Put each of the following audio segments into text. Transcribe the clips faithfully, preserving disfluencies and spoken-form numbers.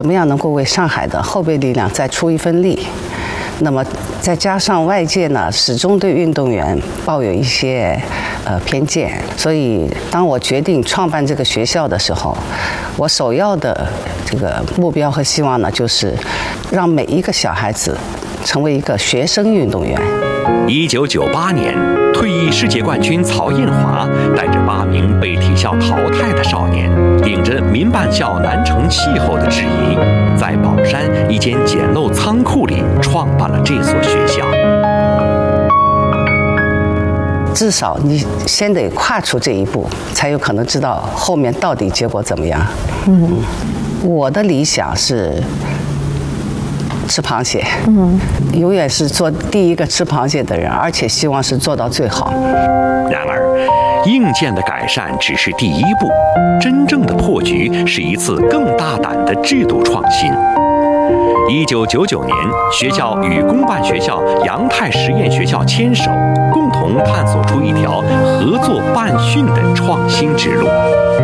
怎么样能够为上海的后备力量再出一份力？那么再加上外界呢，始终对运动员抱有一些呃偏见，所以当我决定创办这个学校的时候，我首要的这个目标和希望呢，就是让每一个小孩子成为一个学生运动员。 一九九八年，退役世界冠军曹艳华带着八名被体校淘汰的少年，顶着民办校难成气候的质疑，在宝山一间简陋仓库里创办了这所学校。 至少你先得跨出这一步，才有可能知道后面到底结果怎么样。嗯，我的理想是吃螃蟹，嗯，永远是做第一个吃螃蟹的人，而且希望是做到最好。 然而，硬件的改善只是第一步，真正的破局是一次更大胆的制度创新。一九九九年，学校与公办学校杨泰实验学校牵手，共同探索出一条合作办训的创新之路。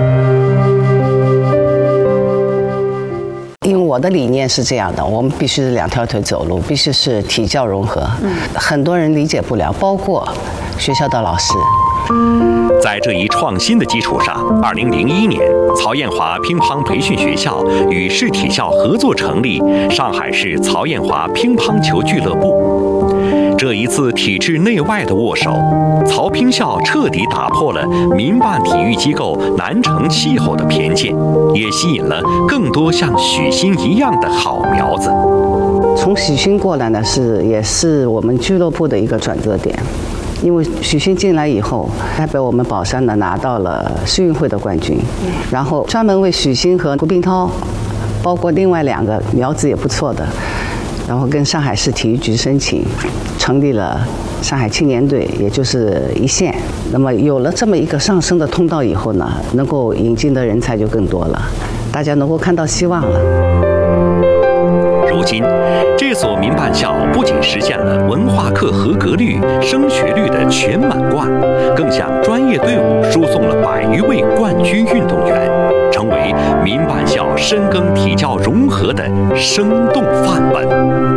因为我的理念是这样的，我们必须是两条腿走路，必须是体教融合。嗯，很多人理解不了，包括学校的老师。 在这一创新的基础上，二零零一年，曹艳华乒乓培训学校与市体校合作成立上海市曹艳华乒乓球俱乐部。这一次体制内外的握手，曹乒校彻底打破了民办体育机构难成气候的偏见，也吸引了更多像许昕一样的好苗子。 从许昕过来呢，是也是我们俱乐部的一个转折点。因为许昕进来以后，代表我们宝山呢拿到了世运会的冠军，然后专门为许昕和胡冰涛，包括另外两个苗子也不错的，然后跟上海市体育局申请，成立了上海青年队，也就是一线。那么有了这么一个上升的通道以后呢，能够引进的人才就更多了，大家能够看到希望了。 如今，这所民办校不仅实现了文化课合格率、升学率的全满贯，更向专业队伍输送了百余位冠军运动员，成为民办校深耕体教融合的生动范本。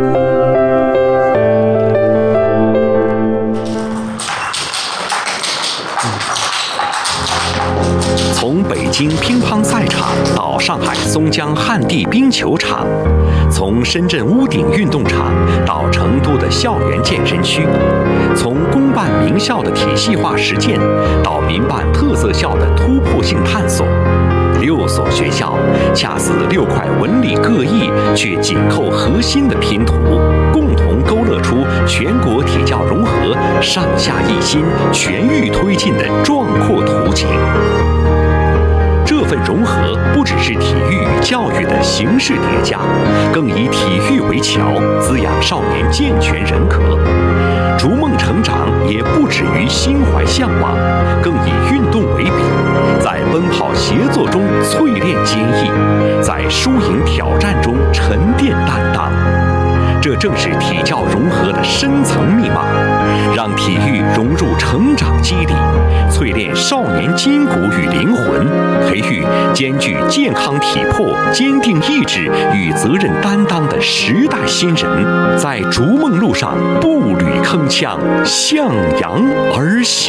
从北京乒乓赛场到上海松江旱地冰球场，从深圳屋顶运动场到成都的校园健身区，从公办名校的体系化实践到民办特色校的突破性探索，六所学校恰似六块纹理各异却紧扣核心的拼图，共同勾勒出全国体教融合、上下一心、全域推进的壮阔图景。这份融合不只是体育与教育的形式叠加，更以体育为桥，滋养少年健全人格。逐梦成长也不止于心怀向往，更以运动为笔，在奔跑协作中淬炼坚毅，在输赢挑战中沉淀担当。这正是体教融合的深层密码，让体育融入成长机理，淬炼少年筋骨与灵魂，培育兼具健康体魄、坚定意志与责任担当的时代新人，在逐梦路上步履铿锵，向阳而行。